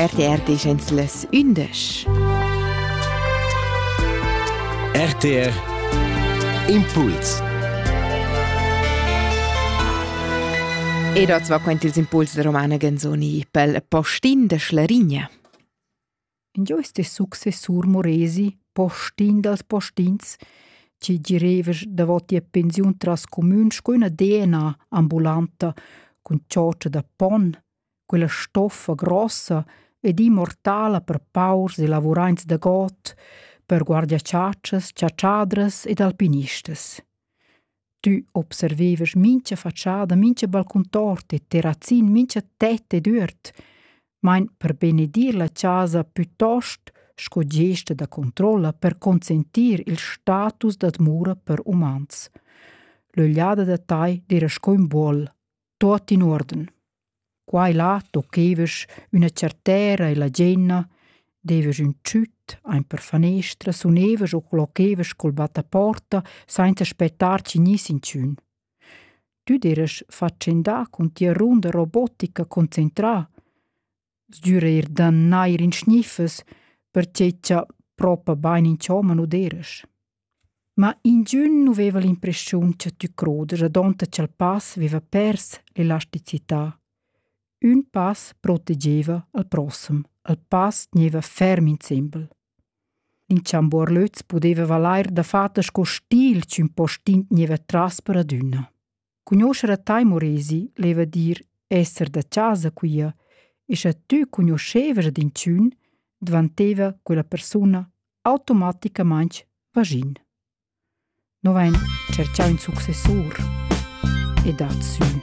RTR decens las undes. RTR Impuls. E dort va quent ils impuls de Romana Ganzoni pel postin de Schlarigna. In gio este successur Moresi, postin dels postins, ci gireves davoti a pensiun tras comuns co una DNA ambulanta, con cioccia da pon, quella stoffa grossa ed immortala per paurs e lavurains da got, per guardiaciaccias, ciacciadras ed alpinistas. Tu observeves mincha facciada, mincha balcontorte, terrazzin, mincha tette d'urt, main per benedir la casa piuttost scogesta da controlla per consentir il status d'admura per umans. L'ogliada da tai d'era scoin buol, tot in orden. Qua e là toccheves una certera e la genna, deves un ciut, ein per fanestra, suneves o clocheves col battaporta, senza aspettar cinis in ciun. Tu deres faccendà con tia runda robotica concentrà, sdürer dannair in schniffes, perché c'ha proprio bain in cioma no deres. Ma in giun nu veva l'impression che tu crodes, adonta c'al pass veva pers l'elasticità. Un pass protegeva al prossum, al pass neva ferm insembel. L'inciambor löz podeva valair da fata sco stil c'un postin neva traspera d'una. Conoscere tai Moresi leva dir esser da casa quia, e se tu conosceves ad incun, diventeva quella persona automaticamente vagin. No vain cercià un successor e dat su.